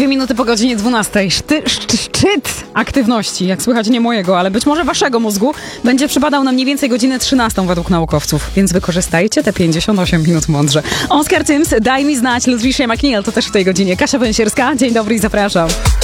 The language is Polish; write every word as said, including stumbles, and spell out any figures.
minuty po godzinie dwunastej. Szty, szczy, szczyt aktywności, jak słychać nie mojego, ale być może waszego mózgu, będzie przypadał na mniej więcej godzinę trzynastą według naukowców. Więc wykorzystajcie te pięćdziesiąt osiem minut mądrze. Oscar Tyms, Daj mi znać, Ludwisze McNeil, to też w tej godzinie. Kasia Węsierska, dzień dobry i zapraszam.